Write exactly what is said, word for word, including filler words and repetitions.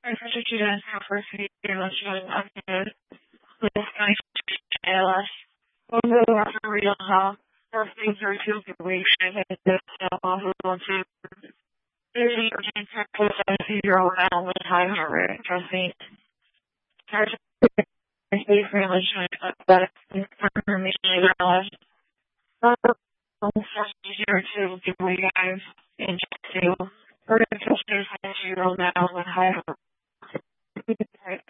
I appreciate you guys have first video showing up here with this nice A L S. We'll go over for real how first things are two weeks and this uh who wants to really urgent practice as a zero now with high heart rate. Trust me. There's a safe really showing up that information A L S. Almost zero two people you guys in just two. We're going to touch high zero now with high heart rate.